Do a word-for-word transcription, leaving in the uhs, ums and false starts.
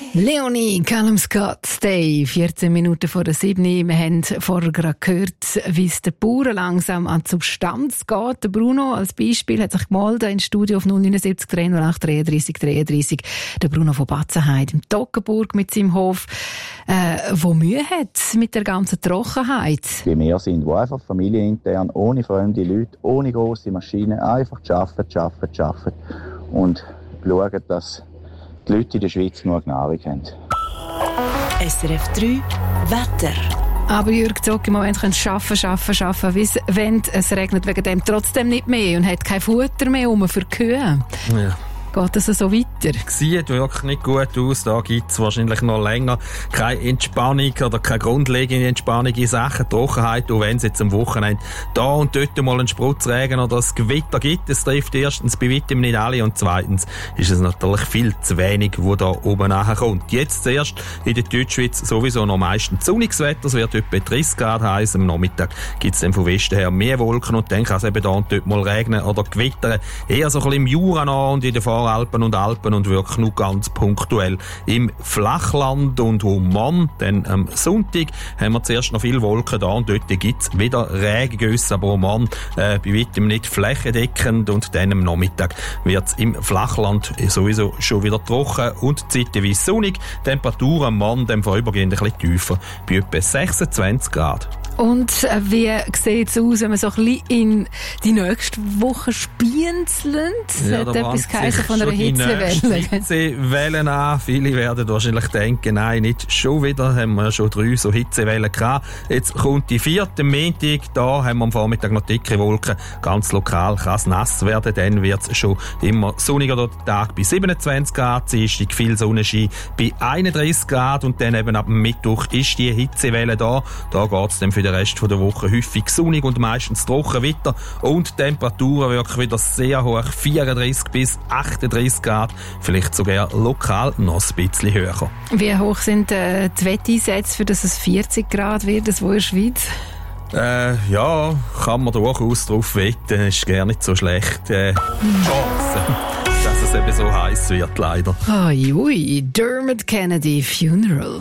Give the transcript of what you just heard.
Leonie, Callum Scott, Stay, vierzehn Minuten vor der sieben. Wir haben vorher gerade gehört, wie es den Bauern langsam an die Substanz geht. Der Bruno als Beispiel hat sich gemeldet ins Studio auf null neun sieben drei null acht dreiunddreißig dreiunddreißig. Der Bruno von Batzenheide im Toggenburg mit seinem Hof, äh, wo Mühe hat mit der ganzen Trockenheit. Wie wir sind, die einfach familienintern, ohne fremde Leute, ohne grosse Maschinen, einfach arbeiten, arbeiten, arbeiten und schauen, dass die Leute in der Schweiz genug Nahrung haben. S R F drei Wetter. Aber Jürg Zog im Moment können arbeiten, arbeiten, arbeiten, wie es wenn es regnet, wegen dem trotzdem nicht mehr und hat kein Futter mehr um für die Kühe. Ja. Geht das so weiter? Sieht wirklich nicht gut aus. Da gibt es wahrscheinlich noch länger keine Entspannung oder keine grundlegende Entspannung in Sachen Trockenheit. Und wenn es jetzt am Wochenende da und dort mal einen Spritzregen oder das Gewitter gibt, es trifft erstens bei weitem nicht alle und zweitens ist es natürlich viel zu wenig, wo da oben nachkommt. Jetzt zuerst in der Deutschschweiz sowieso noch meistens sonniges Wetter. Es wird etwa dreißig Grad heiß. Am Nachmittag gibt es dann von Westen her mehr Wolken und dann kann es eben da und dort mal regnen oder gewittern. Eher so ein bisschen im Jura noch und in der Alpen und Alpen und wirklich nur ganz punktuell im Flachland und um Mann. Dann am Sonntag haben wir zuerst noch viele Wolken da und dort gibt es wieder Regengüsse, aber um Mann äh, bei weitem nicht flächendeckend und dann am Nachmittag wird es im Flachland sowieso schon wieder trocken und zeitweise sonnig. Temperaturen am Mann dann vorübergehend ein bisschen tiefer, bei etwa sechsundzwanzig Grad. Und äh, wie sieht es aus, wenn man so ein bisschen in die nächste Woche spienzelt? Ja, hat etwas geheißen von einer Hitzewelle. Hitzewellen an. Viele werden wahrscheinlich denken, nein, nicht schon wieder. Haben wir ja schon drei so Hitzewellen gehabt. Jetzt kommt die vierte Montag. Da haben wir am Vormittag noch dicke Wolken. Ganz lokal kann es nass werden. Dann wird es schon immer sonniger der Tag bei siebenundzwanzig Grad. Dienstag viel Sonnenschein bei einunddreißig Grad. Und dann eben ab dem Mittwoch ist die Hitzewelle da. Da geht es dann für den Rest der Woche häufig sonnig und meistens trocken weiter. Und die Temperaturen wirklich wieder sehr hoch. vierunddreißig bis achtunddreißig Grad. Vielleicht sogar lokal noch ein bisschen höher. Wie hoch sind äh, die Wetteinsätze, für dass es vierzig Grad wird, das wo in der Schweiz? Äh, ja, kann man durchaus drauf wetten. Ist gar nicht so schlecht. Äh, Chance, dass es eben so heiß wird, leider. Ui, ui, Dermot Kennedy Funeral.